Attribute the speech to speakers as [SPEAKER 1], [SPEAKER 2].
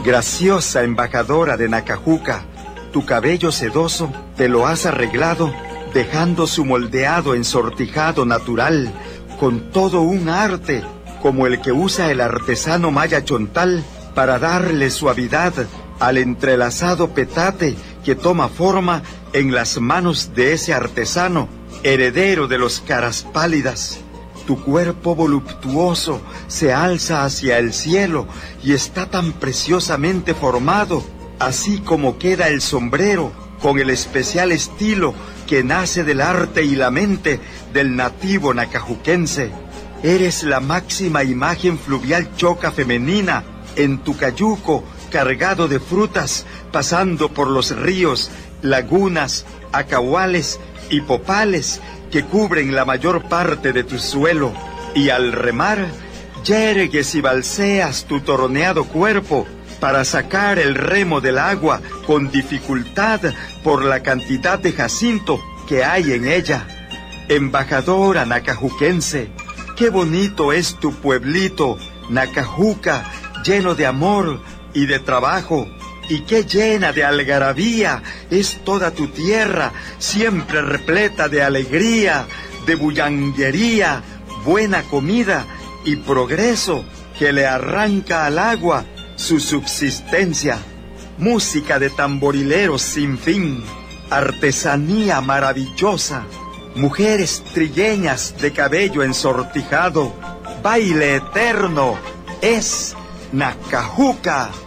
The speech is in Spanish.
[SPEAKER 1] Graciosa embajadora de Nacajuca, tu cabello sedoso te lo has arreglado, dejando su moldeado ensortijado natural, con todo un arte, como el que usa el artesano maya chontal, para darle suavidad al entrelazado petate que toma forma en las manos de ese artesano, heredero de los caras pálidas. Tu cuerpo voluptuoso se alza hacia el cielo y está tan preciosamente formado, así como queda el sombrero, con el especial estilo que nace del arte y la mente del nativo nacajuquense. Eres la máxima imagen fluvial choca femenina, en tu cayuco cargado de frutas, pasando por los ríos, lagunas, acahuales y popales que cubren la mayor parte de tu suelo, y al remar, yergues y balseas tu toroneado cuerpo para sacar el remo del agua con dificultad por la cantidad de jacinto que hay en ella. Embajadora nacajuquense, qué bonito es tu pueblito, Nacajuca, lleno de amor y de trabajo, y qué llena de algarabía es toda tu tierra, siempre repleta de alegría, de bullanguería, buena comida y progreso que le arranca al agua su subsistencia. Música de tamborileros sin fin, artesanía maravillosa, mujeres trigueñas de cabello ensortijado, baile eterno, es Nacajuca.